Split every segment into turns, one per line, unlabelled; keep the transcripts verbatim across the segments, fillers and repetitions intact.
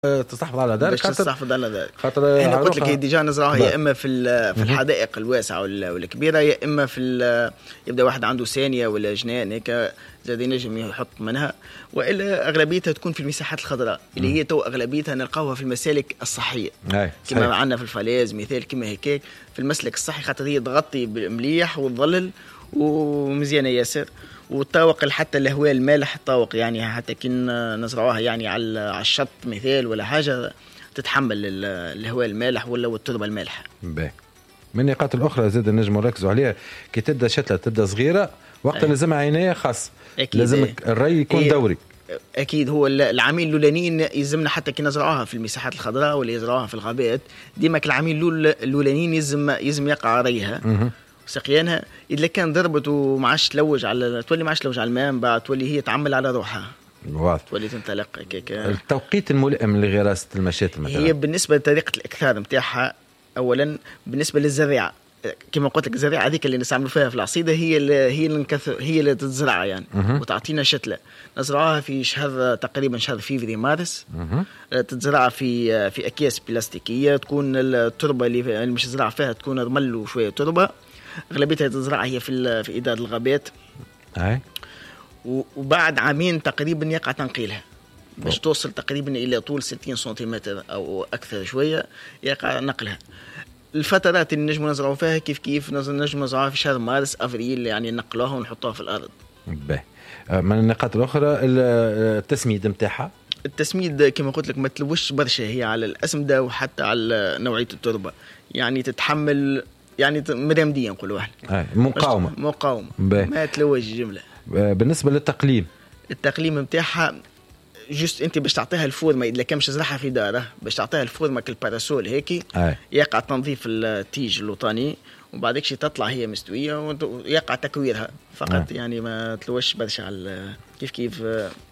تستحفظ على ذلك
باش تستحفظ على ذلك.
خاطر
انا قلت لك هي ديجا نزرعوها يا اما في في الحدائق الواسعه والكبيره، يا اما في يبدا واحد عنده ثانيه ولا جنان هيك زاد ينجم يحط منها، والا اغلبيتها تكون في المساحات الخضراء اللي هي تو اغلبيتها نلقاوها في المسالك الصحيه كما عندنا في الفلاز مثال كما هيك في المسلك الصحي، خاطر هي تغطي مليح وتظلل ومزيانه ياسر، والطاوق حتى الهواء المالح الطاوق يعني حتى كي نزرعوها يعني على الشط مثال ولا حاجه تتحمل الهواء المالح ولا والتربه المالحه.
باهي. من النقاط الاخرى زاد نجم نركزوا عليها كي تبدا شتله تبدا صغيره وقت لازم عنايه خاص، لازم الري يكون دوري.
اكيد هو العامين الاولانيين يلزمنا حتى كي نزرعوها في المساحات الخضراء ولا يزرعوها في الغابات ديما العامين الاولانيين يلزم يلزم يقع ريها سقيانها. اذا كان ضربت وما عادش تلوج على تولي ما عادش تلوج على الماء بعد تولي هي تعمل على روحها
واضح.
تولي تنطلق هيك.
التوقيت الملائم لغراسه المشاتل مثلا
هي بالنسبه لطريقه الاكثار نتاعها، اولا بالنسبه للزريعه كما قلت لك الزريعه هذيك اللي نستعملوا فيها في العصيده هي اللي هي اللي نكثر هي اللي تزرع يعني مه. وتعطينا شتله نزرعوها في شهر تقريبا شهر فيفري مارس مه. تتزرع في في اكياس بلاستيكيه، تكون التربه اللي مش تزرع فيها تكون رمل وشويه تربه، اغلبيتها تزرع هي في في اداره الغابات
اي،
وبعد عامين تقريبا يقع تنقيلها باش توصل تقريبا الى طول ستين سنتيمتر او اكثر شويه يقع نقلها. الفترات اللي نجم نزرعوا فيها كيف كيف نجم نزرعوها في شهر مارس افريل يعني نقلوها ونحطوها في الارض.
باهي. من النقاط الاخرى التسميد نتاعها،
التسميد كما قلت لك ما تلوش برشا هي على الاسمده وحتى على نوعيه التربه، يعني تتحمل يعني مرمديه نقولوا احنا
مقاومه
مقاومه ما تلوج جمله.
بالنسبه للتقليم،
التقليم نتاعها جست انت باش تعطيها الفورمه اذا كان مش تزرعها في داره باش تعطيها الفورمه كالباراسول هيك
أي.
يقع تنظيف التيج اللوطاني وبعدك شي تطلع هي مستويه ويقع تكويرها فقط. أي. يعني ما تلوش برشا على كيف كيف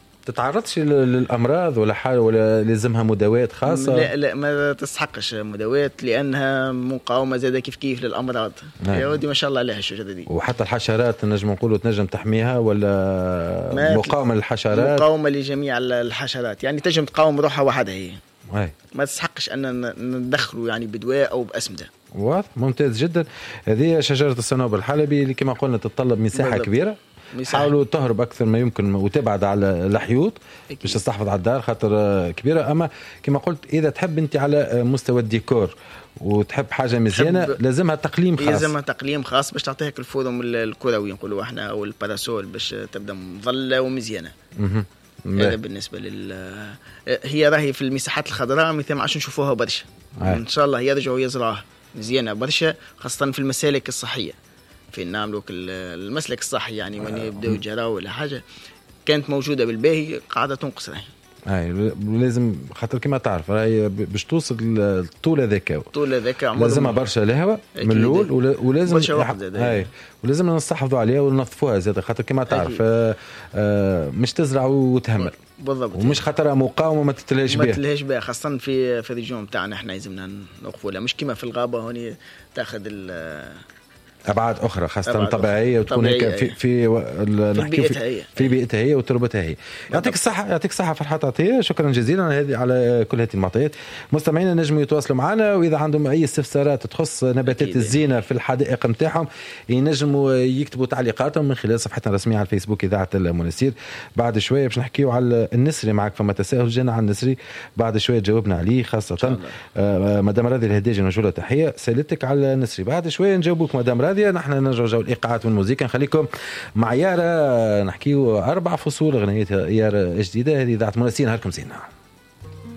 تتعرضش للامراض ولا حاجه ولا لازمها مداوات خاصه؟
لا لا ما تستحقش مداوات لانها مقاومه زاده كيف كيف للامراض. يا ودي ما شاء الله عليها الشجره دي.
وحتى الحشرات نجم نقولوا تنجم تحميها ولا مقاومه للحشرات؟
مقاومه لجميع الحشرات يعني تنجم تقاوم روحها وحدها هي.
أي.
ما تستحقش ان ندخلوا يعني بدواء او باسمده.
واضح ممتاز جدا. هذه شجره الصنوبر الحلبي اللي كما قلنا تتطلب مساحه بالضبط. كبيره حاولوا تهرب اكثر ما يمكن وتبعد على الحيوط باش تستحفظ على الدار خاطر كبيره. اما كما قلت اذا تحب انت على مستوى الديكور وتحب حاجه مزيانه لازمها تقليم خاص، لازمها
تقليم خاص باش تعطيها الفورم الكروي نقولوا احنا او الباراسول باش تبدا مظله ومزيانه. هذا بالنسبه لل هي راهي في المساحات الخضراء مثل ما عادش نشوفوها برشا. ان شاء الله يرجعوا يزرعوها مزيانه برشا خاصه في المسالك الصحيه في نعملوا المسلك الصحي يعني من يبداو يجراو ولا حاجه كانت موجوده بالباهي قاعده تنقص راهي.
اي لازم خاطر كما تعرف راهي باش توصل الطول هذاك
الطول هذاك
لازم برشا الهواء من الاول ولازم اي ولازم نستحفظوا عليها وننظفوها زاد خاطر كما تعرف آه مش تزرع وتهمل
بالضبط
ومش خاطرها مقاومه ما تتلهاش بها
ما تتلهاش بها خاصه في في الريجون تاعنا احنا لازمنا نوقفوا لها مش كما في الغابه هوني تاخذ
ابعاد اخرى خاصه طبيعيه وتكون هيك في في
نحكي في,
في بيئتها هي وتربتها هي. يعطيك الصحه يعطيك الصحه فرحات عطيه شكرا جزيلا هذه على كل هذه المعطيات. مستمعينا نجموا يتواصلوا معنا واذا عندهم اي استفسارات تخص نباتات الزينه في الحدائق نتاعهم ينجموا يكتبوا تعليقاتهم من خلال صفحتنا الرسميه على الفيسبوك اذاعه المناسير. بعد شويه باش نحكيوا على النسري معك فما تساؤل جانا على النسري بعد شويه جاوبنا عليه خاصه آه مدام راضي الهداجي نوجه لها تحيه سالتك على النسري بعد شويه نجاوبوك مدام راضي. نحن نرجع جو الايقاعات والموسيقى نخليكم مع يارا نحكيو اربع فصول اغنيتها يارا جديده هذه اذاعه مناسير. نهاركم زين.